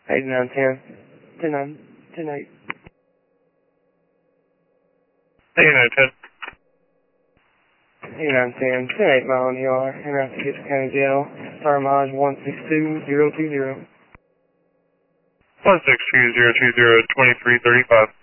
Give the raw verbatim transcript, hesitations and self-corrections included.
eighty-nine ten. ten nine. ten eight. eighty-nine ten. eighty-nine ten. ten eight mile on the R. En route to Gibson County Jail. Star mileage one six two zero two zero. one six two zero two zero, twenty-three thirty-five.